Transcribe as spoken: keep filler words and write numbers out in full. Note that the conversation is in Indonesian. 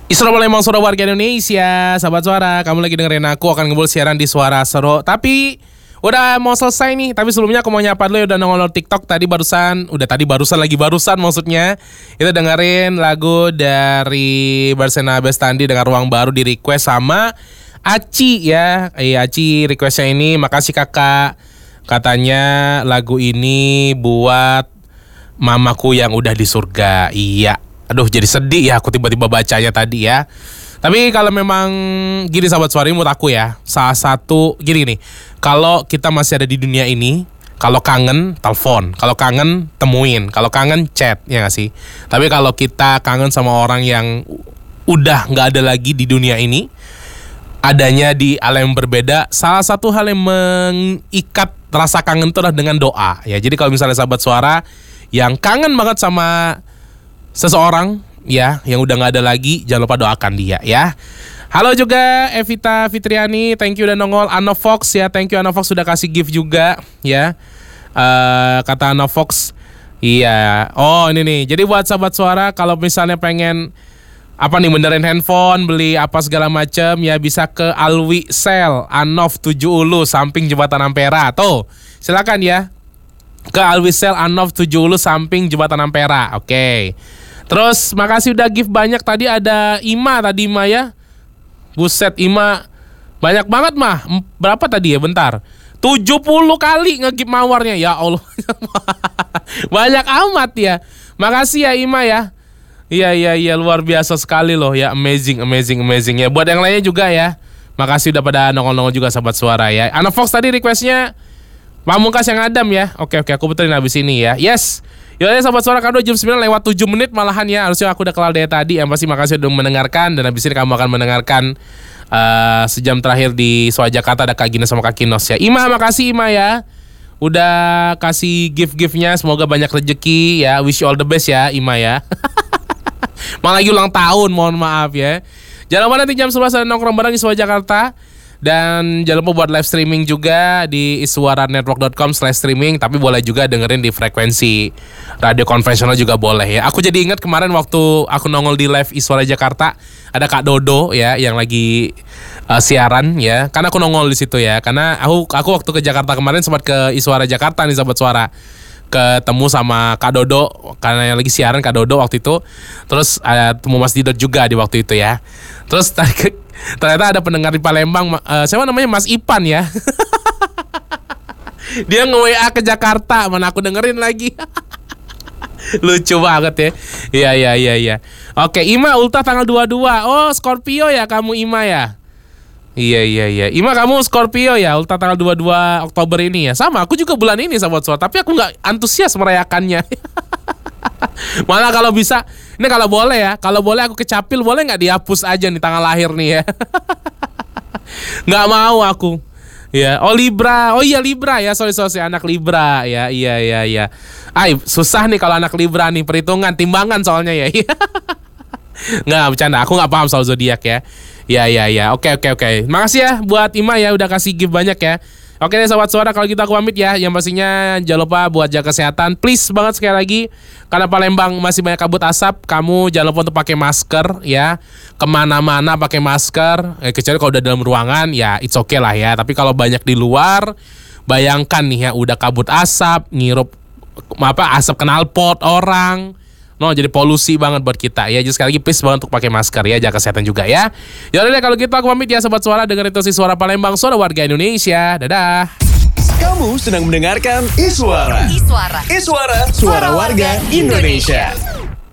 Isra Palembang, suara warga Indonesia. Sahabat Suara, kamu lagi dengerin aku akan ngebul siaran di Suara Seru. Tapi udah mau selesai nih. Tapi sebelumnya aku mau nyapa dulu ya, udah nongol TikTok tadi barusan. Udah tadi barusan lagi barusan maksudnya. Itu dengerin lagu dari Barsena Bestandi dengan Ruang Baru di request sama Aci ya. Eh Aci requestnya ini, makasih kakak. Katanya lagu ini buat mamaku yang udah di surga. Iya. Aduh jadi sedih ya aku tiba-tiba bacanya tadi ya. Tapi kalau memang gini sahabat Suara, menurut aku ya, salah satu gini nih, kalau kita masih ada di dunia ini, kalau kangen telepon, kalau kangen temuin, kalau kangen chat, ya gak sih? Tapi kalau kita kangen sama orang yang udah gak ada lagi di dunia ini, adanya di alam yang berbeda, salah satu hal yang mengikat rasa kangen itu adalah dengan doa ya. Jadi kalau misalnya sahabat Suara yang kangen banget sama seseorang ya yang udah nggak ada lagi, jangan lupa doakan dia ya. Halo juga Evita Fitriani, thank you udah nongol. Anna Fox ya, thank you Anna Fox sudah kasih gift juga ya. Uh, kata Anna Fox, iya. Oh ini nih, jadi buat sahabat Suara kalau misalnya pengen apa nih benerin handphone, beli apa segala macam ya, bisa ke Alwi Sel Anov tujuh Ulu samping Jembatan Ampera. Tuh silakan ya ke Alwi Sel Anov tujuh Ulu samping Jembatan Ampera. Oke okay. Terus makasih udah gift banyak. Tadi ada Ima tadi Ima ya. Buset Ima banyak banget mah. Berapa tadi ya, bentar, tujuh puluh kali nge-gift mawarnya. Ya Allah banyak amat ya. Makasih ya Ima ya. Iya iya iya luar biasa sekali loh ya. Amazing amazing amazing ya. Buat yang lainnya juga ya, makasih udah pada nongol-nongol juga sahabat Suara ya. Anna Fox tadi requestnya Pamungkas yang Adam ya. Oke oke aku beturin habis ini ya. Yes. Yaudah sahabat Suara, kan udah jam sembilan lewat tujuh menit malahan ya. Harusnya aku udah kelar dari tadi. Yang pasti makasih udah mendengarkan. Dan habis ini kamu akan mendengarkan uh, sejam terakhir di Suara Jakarta ada Kak Gina sama Kak Kinos ya. Ima makasih Ima ya, udah kasih gift-giftnya. Semoga banyak rezeki ya. Wish you all the best ya Ima ya. Malah lagi ulang tahun, mohon maaf ya. Jangan lupa nanti jam sebelas ada nongkrong bareng di Suara Jakarta. Dan jangan lupa buat live streaming juga di iswaranetwork dot com slash streaming. Tapi boleh juga dengerin di frekuensi radio konvensional juga boleh ya. Aku jadi ingat kemarin waktu aku nongol di live Iswara Jakarta, ada Kak Dodo ya yang lagi uh, siaran ya. Karena aku nongol di situ ya. Karena aku aku waktu ke Jakarta kemarin sempat ke Iswara Jakarta nih sahabat Suara, ketemu sama Kak Dodo karena yang lagi siaran Kak Dodo waktu itu. Terus ada uh, temu Mas Didot juga di waktu itu ya. Terus ternyata ada pendengar di Palembang, uh, siapa namanya, Mas Ipan ya. Dia nge-W A ke Jakarta, mana aku dengerin lagi. Lucu banget ya. Iya iya iya iya. Oke, Ima ultah tanggal dua puluh dua. Oh, Scorpio ya kamu Ima ya. Iya iya iya. Ima kamu Scorpio ya, ultah tanggal dua puluh dua Oktober ini ya. Sama, aku juga bulan ini sahabat Suara, tapi aku nggak antusias merayakannya. Malah kalau bisa, ini kalau boleh ya, kalau boleh aku kecapil, boleh nggak dihapus aja nih tanggal lahir nih ya. Nggak mau aku. Ya, oh Libra, oh iya Libra ya, sorry sorry anak Libra ya, iya iya iya. Ay, susah nih kalau anak Libra nih, perhitungan, timbangan soalnya ya. Nggak bercanda, aku nggak paham soal zodiak ya. Ya ya ya, oke oke oke. Makasih ya buat Ima ya udah kasih gift banyak ya. Oke deh sahabat Suara, kalau gitu aku pamit ya. Yang pastinya jangan lupa buat jaga kesehatan, please banget sekali lagi. Karena Palembang masih banyak kabut asap, kamu jangan lupa untuk pakai masker ya. Kemana-mana pakai masker, eh, kecuali kalau udah dalam ruangan ya it's okay lah ya. Tapi kalau banyak di luar, bayangkan nih ya udah kabut asap, ngirup apa asap knalpot orang. No, jadi polusi banget buat kita ya. Jadi sekali lagi please banget untuk pakai masker ya, jaga kesehatan juga ya. Yaudah deh kalau gitu aku pamit ya sobat Suara, dengerin terus Suara Palembang, suara warga Indonesia. Dadah. Kamu sedang mendengarkan Iswara. Iswara. Iswara, suara warga Indonesia.